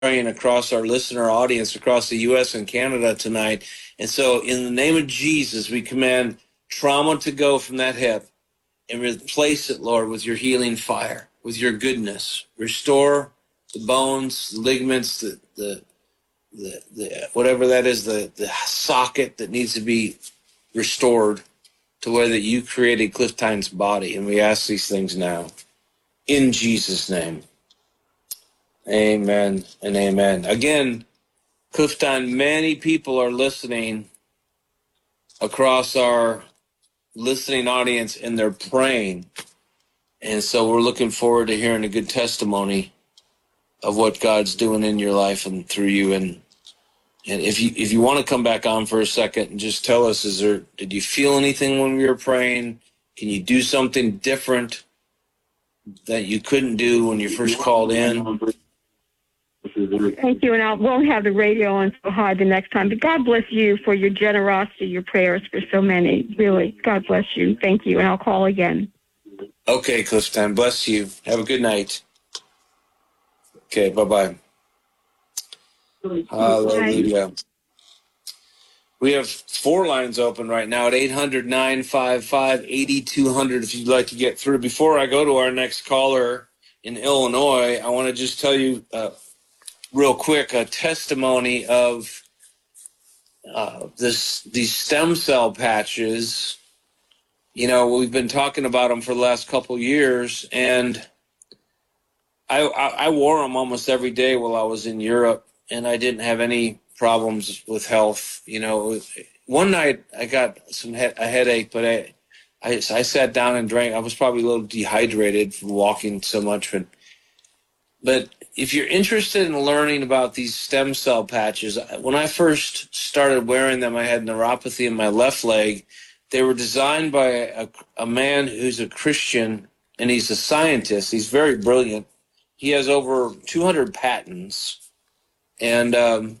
praying across our listener audience across the U.S. and Canada tonight. And so in the name of Jesus, we command trauma to go from that hip and replace it, Lord, with your healing fire, with your goodness. Restore the bones, the ligaments, the whatever that is, the socket that needs to be restored to where that you created Cliff Tynes' body. And we ask these things now in Jesus' name. Amen and amen. Again, Cliff Tynes, many people are listening across our listening audience, and they're praying. And so we're looking forward to hearing a good testimony of what God's doing in your life and through you. And if you want to come back on for a second and just tell us, did you feel anything when we were praying? Can you do something different that you couldn't do when you first called in? Thank you, and I won't have the radio on so high the next time. But God bless you for your generosity, your prayers for so many. Really, God bless you. Thank you, and I'll call again. Okay, Cliff Tynes, bless you. Have a good night. Okay, bye-bye. Hallelujah. Bye. We have 4 lines open right now at 800-955-8200 if you'd like to get through. Before I go to our next caller in Illinois, I want to just tell you real quick a testimony of these stem cell patches. You know, we've been talking about them for the last couple years, and I wore them almost every day while I was in Europe, and I didn't have any problems with health. You know, one night I got a headache, but I sat down and drank. I was probably a little dehydrated from walking so much, but if you're interested in learning about these stem cell patches, when I first started wearing them, I had neuropathy in my left leg. They were designed by a man who's a Christian, and he's a scientist. He's very brilliant. He has over 200 patents. And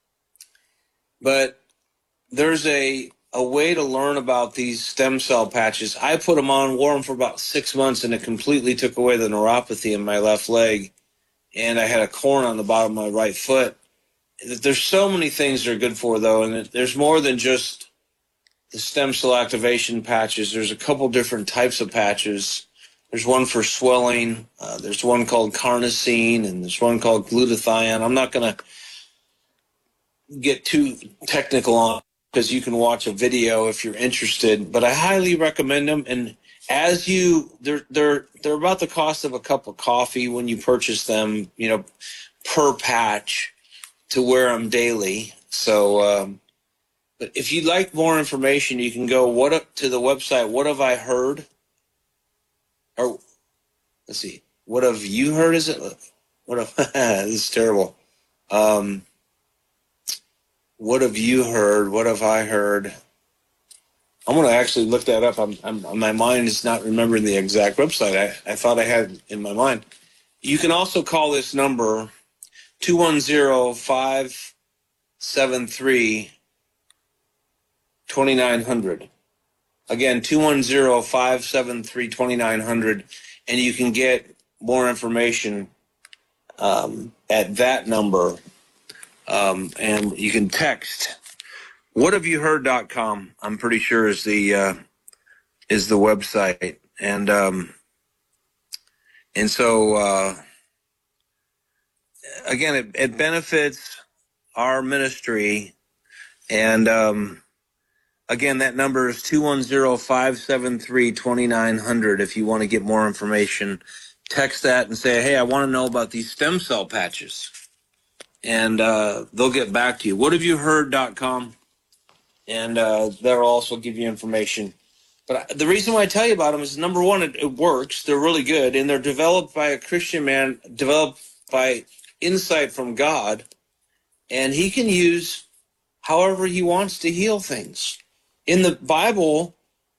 but there's a way to learn about these stem cell patches. I put them on, wore them for about 6 months, and it completely took away the neuropathy in my left leg. And I had a corn on the bottom of my right foot. There's so many things they're good for, though, and there's more than just the stem cell activation patches. There's a couple different types of patches. There's one for swelling. There's one called carnosine, and there's one called glutathione. I'm not going to get too technical on because you can watch a video if you're interested, but I highly recommend them. And as they're about the cost of a cup of coffee when you purchase them, you know, per patch to wear them daily. So, but if you'd like more information, you can go to the website. What have I heard? Or let's see. What have you heard? Is it? This is terrible. What have you heard? What have I heard? I'm going to actually look that up. My mind is not remembering the exact website. I thought I had in my mind. You can also call this number 210-573-2900. Again, 210-573-2900, and you can get more information at that number. And you can text whathaveyouheard.com. I'm pretty sure is the website. And so again, it benefits our ministry. And again, that number is 210-573-2900. If you want to get more information, text that and say, hey, I want to know about these stem cell patches. And they'll get back to you. Whathaveyouheard.com. And they'll also give you information. But the reason why I tell you about them is, number one, it works. They're really good. And they're developed by a Christian man, developed by insight from God. And he can use however he wants to heal things. In the Bible,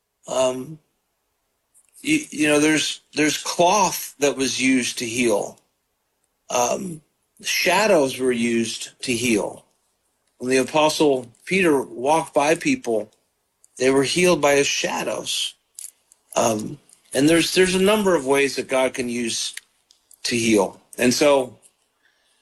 there's cloth that was used to heal. Shadows were used to heal. When the Apostle Peter walked by people, they were healed by his shadows. And there's a number of ways that God can use to heal. And so